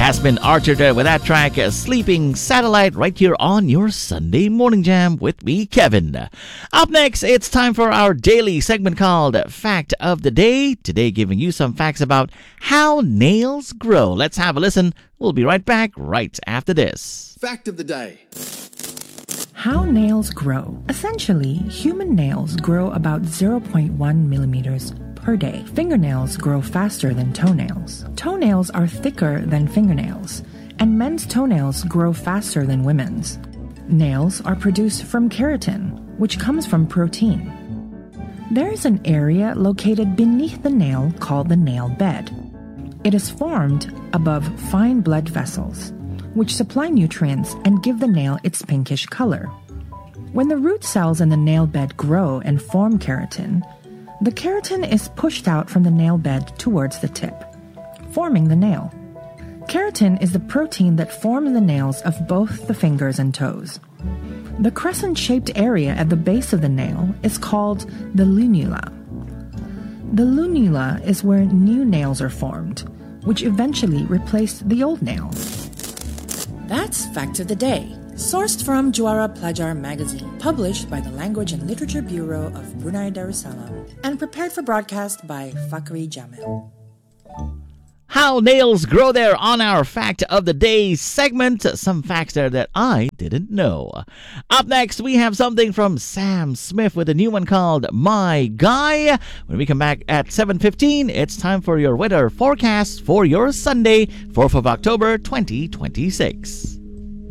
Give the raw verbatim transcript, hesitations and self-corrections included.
Jasmine Archer there with that track, uh, Sleeping Satellite, right here on your Sunday Morning Jam with me, Kevin. Up next, it's time for our daily segment called Fact of the Day. Today, giving you some facts about how nails grow. Let's have a listen. We'll be right back right after this. Fact of the Day. How nails grow. Essentially, human nails grow about zero point one millimeters per day. Fingernails grow faster than toenails. Toenails are thicker than fingernails, and men's toenails grow faster than women's. Nails are produced from keratin, which comes from protein. There is an area located beneath the nail called the nail bed. It is formed above fine blood vessels, which supply nutrients and give the nail its pinkish color. When the root cells in the nail bed grow and form keratin, the keratin is pushed out from the nail bed towards the tip, forming the nail. Keratin is the protein that forms the nails of both the fingers and toes. The crescent-shaped area at the base of the nail is called the lunula. The lunula is where new nails are formed, which eventually replace the old nail. That's Fact of the Day, sourced from Juara Pelajar magazine, published by the Language and Literature Bureau of Brunei Darussalam, and prepared for broadcast by Fakri Jamil. How nails grow there on our Fact of the Day segment. Some facts there that I didn't know. Up next, we have something from Sam Smith with a new one called My Guy. When we come back at seven fifteen, it's time for your weather forecast for your Sunday, fourth of October, twenty twenty-six.